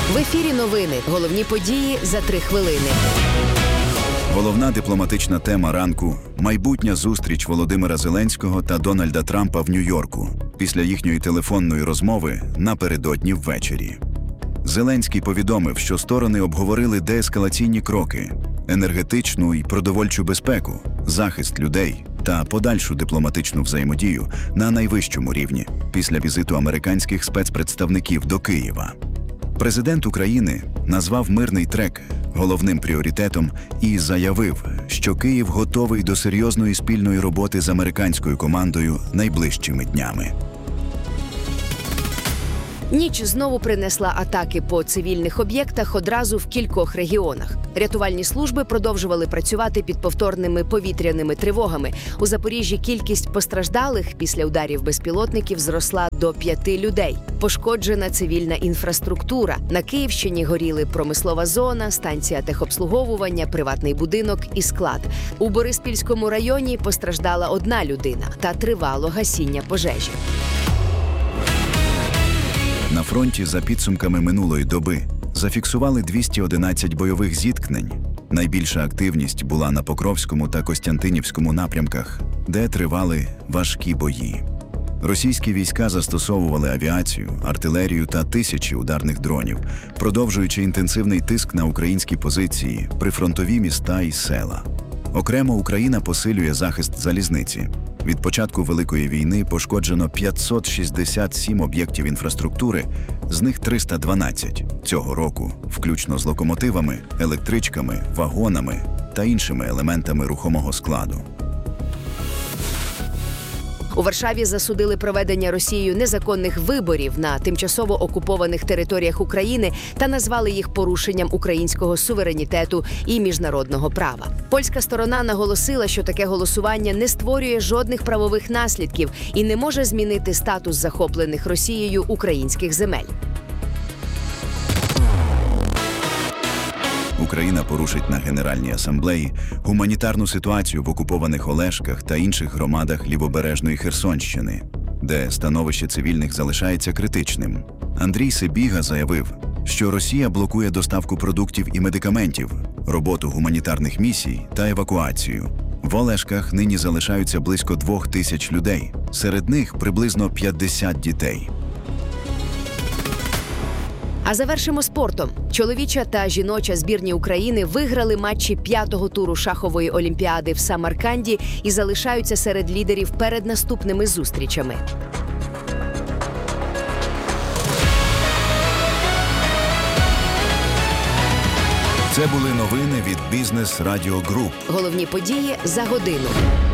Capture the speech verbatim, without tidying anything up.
В ефірі новини. Головні події за три хвилини. Головна дипломатична тема ранку – майбутня зустріч Володимира Зеленського та Дональда Трампа в Нью-Йорку після їхньої телефонної розмови напередодні ввечері. Зеленський повідомив, що сторони обговорили деескалаційні кроки, енергетичну і продовольчу безпеку, захист людей та подальшу дипломатичну взаємодію на найвищому рівні після візиту американських спецпредставників до Києва. Президент України назвав мирний трек головним пріоритетом і заявив, що Київ готовий до серйозної спільної роботи з американською командою найближчими днями. Ніч знову принесла атаки по цивільних об'єктах одразу в кількох регіонах. Рятувальні служби продовжували працювати під повторними повітряними тривогами. У Запоріжжі кількість постраждалих після ударів безпілотників зросла до п'яти людей. Пошкоджена цивільна інфраструктура. На Київщині горіли промислова зона, станція техобслуговування, приватний будинок і склад. У Бориспільському районі постраждала одна людина та тривало гасіння пожежі. На фронті за підсумками минулої доби зафіксували двісті одинадцять бойових зіткнень. Найбільша активність була на Покровському та Костянтинівському напрямках, де тривали важкі бої. Російські війська застосовували авіацію, артилерію та тисячі ударних дронів, продовжуючи інтенсивний тиск на українські позиції, прифронтові міста і села. Окремо Україна посилює захист залізниці. Від початку Великої війни пошкоджено п'ятсот шістдесят сім об'єктів інфраструктури, з них триста дванадцять цього року, включно з локомотивами, електричками, вагонами та іншими елементами рухомого складу. У Варшаві засудили проведення Росією незаконних виборів на тимчасово окупованих територіях України та назвали їх порушенням українського суверенітету і міжнародного права. Польська сторона наголосила, що таке голосування не створює жодних правових наслідків і не може змінити статус захоплених Росією українських земель. Україна порушить на Генеральній асамблеї гуманітарну ситуацію в окупованих Олешках та інших громадах лівобережної Херсонщини, де становище цивільних залишається критичним. Андрій Сибіга заявив, що Росія блокує доставку продуктів і медикаментів, роботу гуманітарних місій та евакуацію. В Олешках нині залишаються близько двох тисяч людей, серед них приблизно п'ятдесят дітей. А завершимо спортом. Чоловіча та жіноча збірні України виграли матчі п'ятого туру шахової олімпіади в Самарканді і залишаються серед лідерів перед наступними зустрічами. Це були новини від Бізнес Радіо Груп. Головні події за годину.